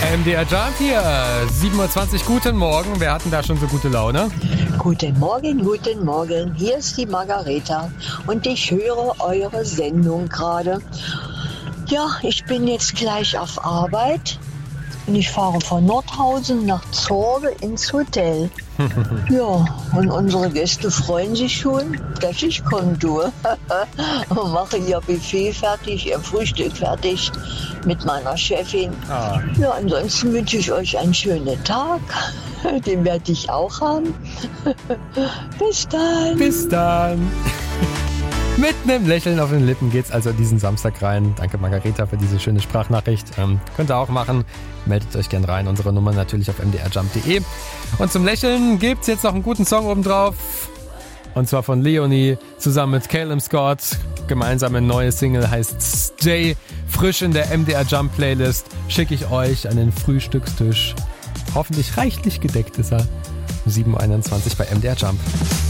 bei MDR Jump hier. 7.20 Uhr, guten Morgen. Wer hat denn da schon so gute Laune? Guten Morgen, guten Morgen. Hier ist die Margareta und ich höre eure Sendung gerade. Ja, ich bin jetzt gleich auf Arbeit und ich fahre von Nordhausen nach Zorge ins Hotel. Ja, und unsere Gäste freuen sich schon, dass ich kommen tue. Und mache ihr Buffet fertig, ihr Frühstück fertig mit meiner Chefin. Ja, ansonsten wünsche ich euch einen schönen Tag. Den werde ich auch haben. Bis dann. Bis dann. Mit einem Lächeln auf den Lippen geht's also diesen Samstag rein. Danke Margareta für diese schöne Sprachnachricht. Könnt ihr auch machen. Meldet euch gern rein. Unsere Nummer natürlich auf mdrjump.de. Und zum Lächeln gibt's jetzt noch einen guten Song obendrauf. Und zwar von Leonie zusammen mit Calum Scott. Gemeinsame neue Single heißt Stay. Frisch in der MDR Jump Playlist schicke ich euch an den Frühstückstisch. Hoffentlich reichlich gedeckt ist er. 7.21 Uhr bei MDR Jump.